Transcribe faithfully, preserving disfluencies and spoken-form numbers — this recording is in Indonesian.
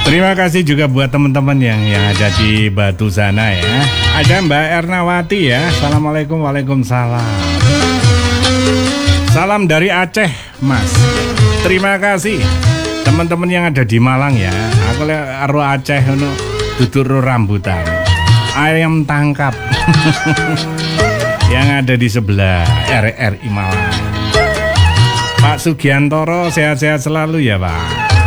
Terima kasih juga buat teman-teman yang yang ada di Batu sana ya. Ada Mbak Ernawati ya. Assalamualaikum, waalaikumsalam. Salam dari Aceh, Mas. Terima kasih teman-teman yang ada di Malang ya. Aku lihat aro Aceh ono tutur rambutan. Ayam tangkap. Yang ada di sebelah R R I Malang. Pak Sugiantoro sehat-sehat selalu ya, Pak.